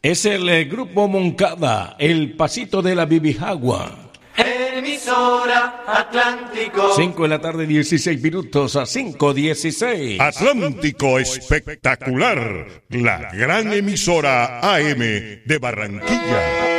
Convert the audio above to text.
Es el Grupo Moncada, El Pasito de la Bibijagua. Emisora Atlántico. 5 de la tarde, 16 minutos a 5:16. Atlántico Espectacular, la gran emisora AM de Barranquilla.